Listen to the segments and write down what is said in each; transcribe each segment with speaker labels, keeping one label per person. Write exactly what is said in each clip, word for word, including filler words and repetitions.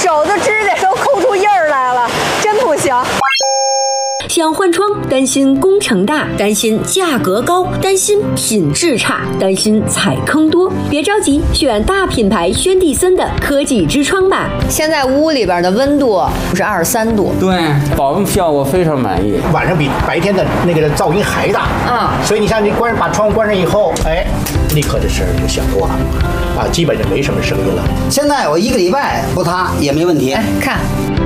Speaker 1: 手的指甲都抠出印儿来了，真不行。
Speaker 2: 想换窗，担心工程大，担心价格高，担心品质差，担心踩坑多。别着急，选大品牌轩蒂森的科技之窗吧。
Speaker 1: 现在屋里边的温度是二十三度，
Speaker 3: 对，保温效果非常满意，
Speaker 4: 晚上比白天的那个噪音还大啊！所以你像你关把窗户关上以后，哎，立刻这声儿就小多了，啊，基本就没什么声音了。
Speaker 5: 现在我一个礼拜不塌也没问题。
Speaker 1: 哎，看。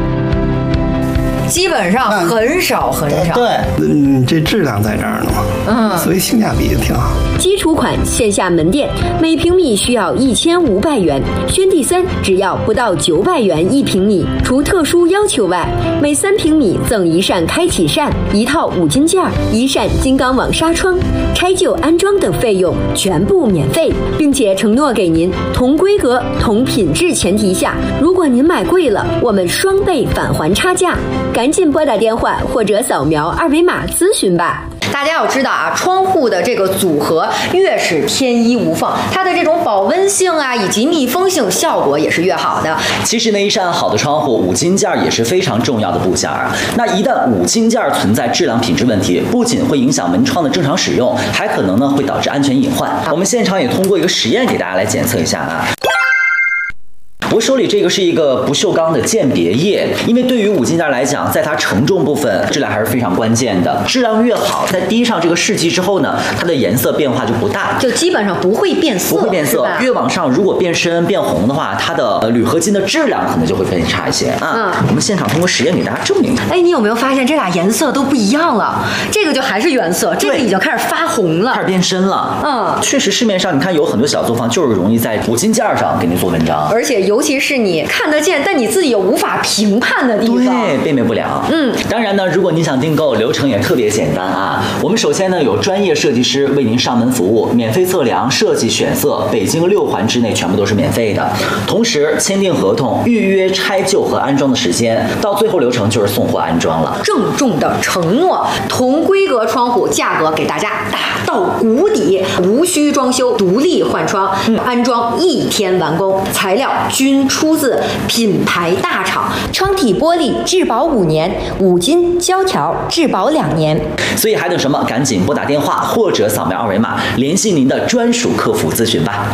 Speaker 1: 基本上很少很少，
Speaker 5: 对，
Speaker 6: 嗯，这质量在这儿呢嘛，嗯，所以性价比挺好。
Speaker 2: 基础款线下门店每平米需要一千五百元，轩蒂森只要不到九百元一平米，除特殊要求外，每三平米赠一扇开启扇、一套五金件、一扇金刚网纱窗，拆旧安装等费用全部免费，并且承诺给您同规格、同品质前提下，如果您买贵了，我们双倍返还差价。赶紧拨打电话或者扫描二维码咨询吧。
Speaker 1: 大家要知道啊，窗户的这个组合越是天衣无缝，它的这种保温性啊以及密封性效果也是越好的。
Speaker 7: 其实呢，一扇好的窗户，五金件也是非常重要的部件啊。那一旦五金件存在质量品质问题，不仅会影响门窗的正常使用，还可能呢会导致安全隐患。我们现场也通过一个实验给大家来检测一下啊。我手里这个是一个不锈钢的鉴别液，因为对于五金件来讲，在它承重部分质量还是非常关键的，质量越好，在滴上这个试剂之后呢，它的颜色变化就不大，
Speaker 1: 就基本上不会变色，
Speaker 7: 不会变色。越往上如果变深变红的话，它的铝合金的质量可能就会变差一些啊。嗯，我们现场通过实验给大家证明。
Speaker 1: 哎，你有没有发现这俩颜色都不一样了？这个就还是原色，这个已经开始发红了，
Speaker 7: 开始变深了。
Speaker 1: 嗯，
Speaker 7: 确实市面上你看有很多小作坊就是容易在五金件上给你做文章，
Speaker 1: 而且尤其是你看得见，但你自己又无法评判的地方，
Speaker 7: 对，辨别不了。
Speaker 1: 嗯，
Speaker 7: 当然呢，如果你想订购，流程也特别简单啊。我们首先呢有专业设计师为您上门服务，免费测量、设计、选色，北京六环之内全部都是免费的。同时签订合同、预约拆旧和安装的时间，到最后流程就是送货安装了。
Speaker 1: 郑重的承诺，同规格窗户价格给大家打到谷底，无需装修，独立换窗，嗯、安装一天完工，材料均出自品牌大厂，
Speaker 2: 窗体玻璃质保五年，五金胶条质保两年。
Speaker 7: 所以还等什么？赶紧拨打电话或者扫描二维码联系您的专属客服咨询吧。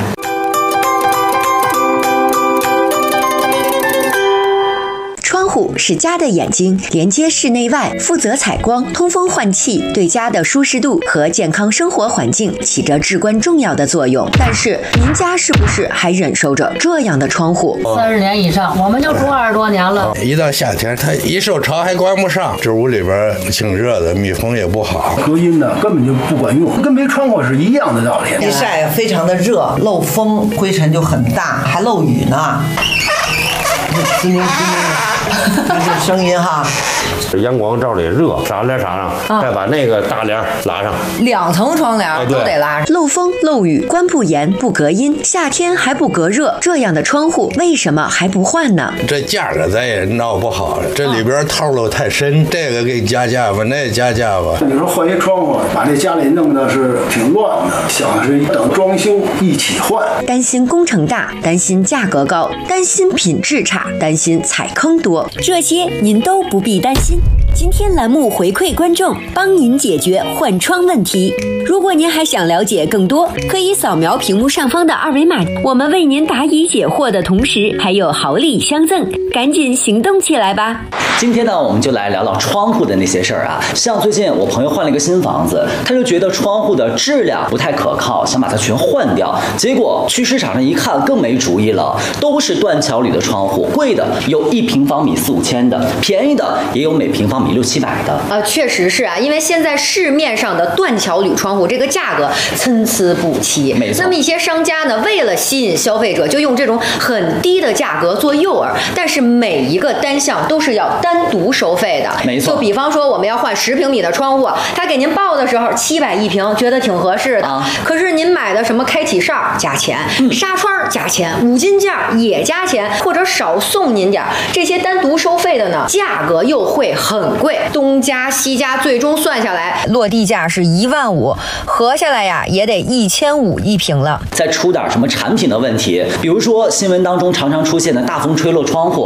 Speaker 2: 窗户是家的眼睛，连接室内外，负责采光、通风换气，对家的舒适度和健康生活环境起着至关重要的作用。但是您家是不是还忍受着这样的窗户？
Speaker 8: 三十年以上，我们就住二十多年了。
Speaker 6: 一到夏天，它一受潮还关不上，这屋里边挺热的，密封也不好，
Speaker 4: 隔音呢根本就不管用，跟没窗户是一样的道理。
Speaker 5: 一晒非常的热，漏风，灰尘就很大，还漏雨呢。滋溜滋溜，这是声音哈。
Speaker 9: 阳光照着也热，纱帘插上，再把那个大帘拉上，
Speaker 1: 两层窗帘都得拉上。
Speaker 2: 漏风漏雨，关不严不隔音，夏天还不隔热，这样的窗户为什么还不换呢？
Speaker 6: 这价格咱也闹不好，这里边套路太深，这个给加价吧，那加价吧。
Speaker 4: 你说换一窗户，把这家里弄的是挺乱的，想是等装修一起换。
Speaker 2: 担心工程大，担心价格高，担心品质差，担心踩坑多，这些您都不必担心。今天栏目回馈观众，帮您解决换窗问题。如果您还想了解更多，可以扫描屏幕上方的二维码，我们为您答疑解惑的同时，还有好礼相赠，赶紧行动起来吧！
Speaker 7: 今天呢，我们就来聊聊窗户的那些事儿啊。像最近我朋友换了一个新房子，他就觉得窗户的质量不太可靠，想把它全换掉。结果去市场上一看，更没主意了，都是断桥铝的窗户，贵的有一平方米四五千的，便宜的也有每平方米六七百的。
Speaker 1: 呃，确实是啊，因为现在市面上的断桥铝窗户这个价格参差不齐，
Speaker 7: 没错。
Speaker 1: 那么一些商家呢，为了吸引消费者，就用这种很低的价格做诱饵，但是每一个单项都是要单独收费的。
Speaker 7: 没错。
Speaker 1: 就比方说我们要换十平米的窗户，他给您报的时候七百一平，觉得挺合适的。啊、可是您买的什么开启哨加钱，嗯、纱窗加钱，五金件也加钱，或者少送您点，这些单独收费的呢，价格又会很贵，东加西加，最终算下来落地价是一万五，合下来呀也得一千五一平了。
Speaker 7: 再出点什么产品的问题，比如说新闻当中常常出现的大风吹漏窗户，